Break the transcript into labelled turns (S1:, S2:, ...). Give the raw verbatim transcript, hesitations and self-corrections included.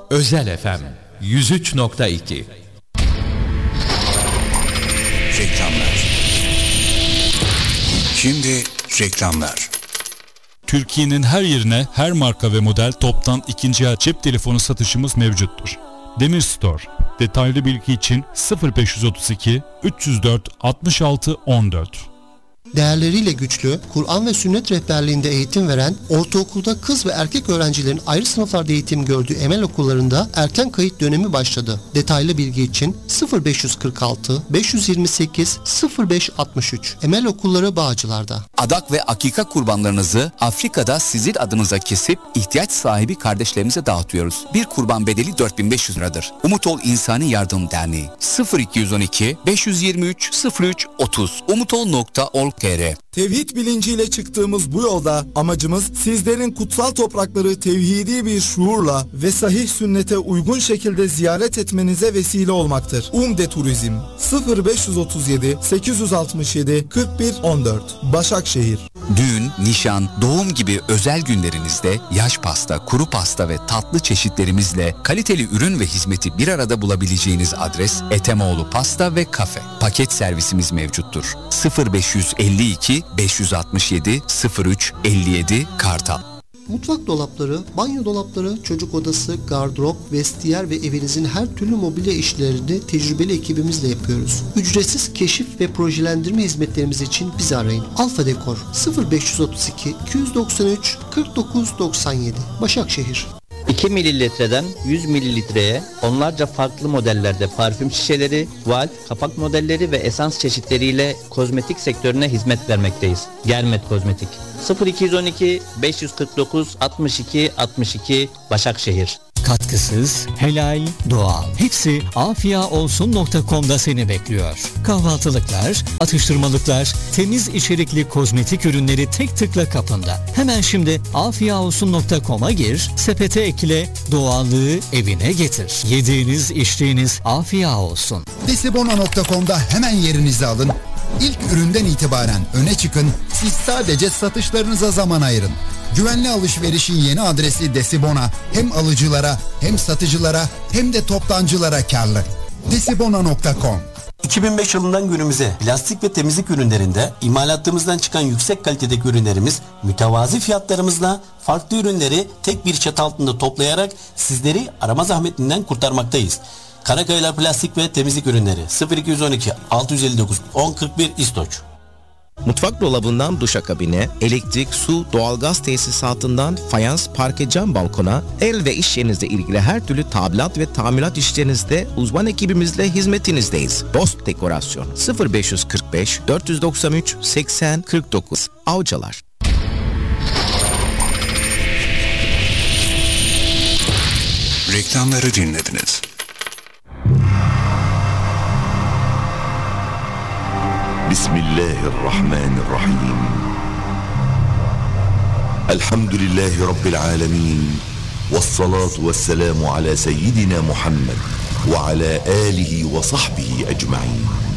S1: Özel F M yüz üç nokta iki.
S2: Reklamlar. Şimdi reklamlar.
S3: Türkiye'nin her yerine her marka ve model toptan ikinci el cep telefonu satışımız mevcuttur. Demir Store. Detaylı bilgi için sıfır beş otuz iki üç yüz dört altmış altı on dört.
S4: Değerleriyle güçlü, Kur'an ve sünnet rehberliğinde eğitim veren, ortaokulda kız ve erkek öğrencilerin ayrı sınıflarda eğitim gördüğü Emel okullarında erken kayıt dönemi başladı. Detaylı bilgi için sıfır beş kırk altı beş yüz yirmi sekiz sıfır beş altmış üç. Emel Okulları Bağcılar'da.
S2: Adak ve akika kurbanlarınızı Afrika'da sizin adınıza kesip ihtiyaç sahibi kardeşlerimize dağıtıyoruz. Bir kurban bedeli dört bin beş yüz liradır. Umut Ol İnsani Yardım Derneği sıfır iki yüz on iki beş yüz yirmi üç sıfır üç otuz umutol nokta org nokta tr.
S5: Tevhid bilinciyle çıktığımız bu yolda amacımız sizlerin kutsal toprakları tevhidi bir şuurla ve sahih sünnete uygun şekilde ziyaret etmenize vesile olmaktır. Umde Turizm sıfır beş otuz yedi sekiz altmış yedi kırk bir on dört Başakşehir.
S2: Düğün, nişan, doğum gibi özel günlerinizde yaş pasta, kuru pasta ve tatlı çeşitlerimizle kaliteli ürün ve hizmeti bir arada bulabileceğiniz adres Etemoğlu Pasta ve Kafe. Paket servisimiz mevcuttur. sıfır beş elli iki beş yüz altmış yedi sıfır üç elli yedi Kartal.
S4: Mutfak dolapları, banyo dolapları, çocuk odası, gardırop, vestiyer ve evinizin her türlü mobilya işlerini tecrübeli ekibimizle yapıyoruz. Ücretsiz keşif ve projelendirme hizmetlerimiz için bizi arayın. Alfa Dekor sıfır beş otuz iki iki doksan üç kırk dokuz doksan yedi Başakşehir.
S6: iki mililitreden yüz mililitreye onlarca farklı modellerde parfüm şişeleri, valv, kapak modelleri ve esans çeşitleriyle kozmetik sektörüne hizmet vermekteyiz. Germet Kozmetik sıfır iki on iki beş kırk dokuz altmış iki altmış iki Başakşehir.
S7: Katkısız, helal, doğal. Hepsi afiyaolsun nokta com'da seni bekliyor. Kahvaltılıklar, atıştırmalıklar, temiz içerikli kozmetik ürünleri tek tıkla kapında. Hemen şimdi afiyaolsun nokta com'a gir, sepete ekle, doğallığı evine getir. Yediğiniz, içtiğiniz afiya olsun.
S8: desibona nokta com'da hemen yerinizi alın. İlk üründen itibaren öne çıkın, siz sadece satışlarınıza zaman ayırın. Güvenli alışverişin yeni adresi Desibona hem alıcılara hem satıcılara hem de toptancılara karlı. desibona nokta com.
S9: iki bin beş yılından günümüze plastik ve temizlik ürünlerinde imalatımızdan çıkan yüksek kalitedeki ürünlerimiz mütevazi fiyatlarımızla farklı ürünleri tek bir çatı altında toplayarak sizleri arama zahmetinden kurtarmaktayız. Karakayalar Plastik ve Temizlik Ürünleri sıfır iki on iki altı yüz elli dokuz on kırk bir İstoç.
S10: Mutfak dolabından duşakabine, elektrik, su, doğalgaz tesisatından fayans, parke, cam balkona, el ve iş yerinizle ilgili her türlü tamirat ve tamirat işlerinizde uzman ekibimizle hizmetinizdeyiz. Bost Dekorasyon sıfır beş kırk beş dört doksan üç seksen kırk dokuz Avcılar.
S2: Reklamları dinlediniz.
S11: Bismillahirrahmanirrahim. Elhamdülillahi Rabbil alemin. Vessalatu vesselamu ala seyyidina Muhammed ve ala alihi ve sahbihi ecma'in.